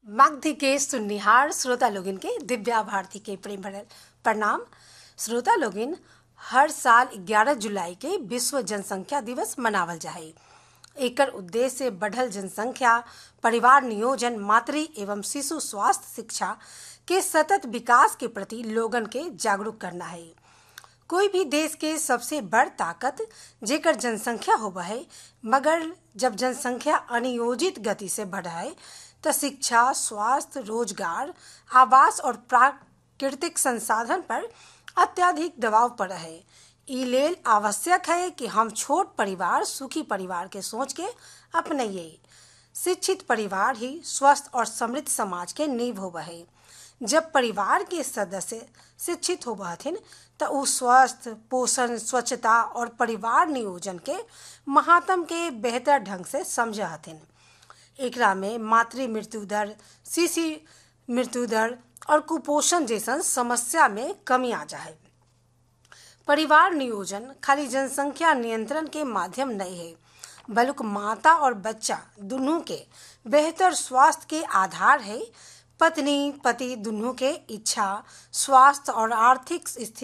मगधी के सुननिहार श्रोता लोगिन के दिव्या भारती के प्रेम भरल प्रणाम। श्रोता लोगिन, हर साल 11 जुलाई के विश्व जनसंख्या दिवस मनावल जाए। एकर उद्देश्य बढ़ल जनसंख्या, परिवार नियोजन, मातृ एवं शिशु स्वास्थ्य शिक्षा के सतत विकास के प्रति लोगन के जागरूक करना है। कोई भी देश के सबसे बड़ ताकत जेकर जनसंख्या होबा है, मगर जब जनसंख्या अनियोजित गति से बढ़ा है तो शिक्षा, स्वास्थ्य, रोजगार, आवास और प्राकृतिक संसाधन पर अत्यधिक दबाव पड़ा है। ई लेल आवश्यक है कि हम छोट परिवार, सुखी परिवार के सोच के अपनाइए। शिक्षित परिवार ही स्वस्थ और समृद्ध समाज के नींव होबा है। जब परिवार के सदस्य शिक्षित होबा हथिन तो उ स्वास्थ्य, पोषण, स्वच्छता और परिवार नियोजन के महात्म के बेहतर ढंग से समझा हथिन। एकरा में मातृ मृत्यु दर, शिशु मृत्यु दर और कुपोषण जैसन समस्या में कमी आ जाए। परिवार नियोजन खाली जनसंख्या नियंत्रण के माध्यम नहीं है, बल्कि माता और बच्चा दोनों के बेहतर स्वास्थ्य के आधार है। पत्नी पति दोनों के इच्छा, स्वास्थ्य और आर्थिक स्थिति